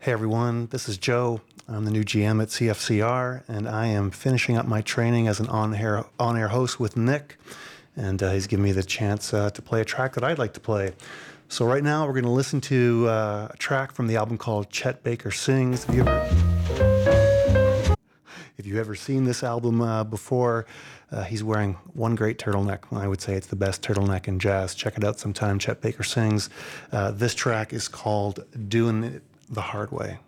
Hey everyone, this is Joe. I'm the new GM at CFCR, and I am finishing up my training as an on-air host with Nick, and he's given me the chance to play a track that I'd like to play. So right now we're going to listen to a track from the album called Chet Baker Sings. Have you ever seen this album before? He's wearing one great turtleneck. I would say it's the best turtleneck in jazz. Check it out sometime. Chet Baker Sings. This track is called Doing It the Hard Way.